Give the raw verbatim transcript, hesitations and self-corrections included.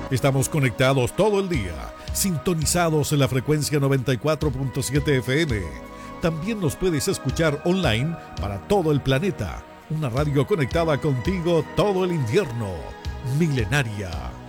Estamos conectados todo el día, sintonizados en la frecuencia noventa y cuatro punto siete F M. También nos puedes escuchar online para todo el planeta. Una radio conectada contigo todo el invierno. Milenaria.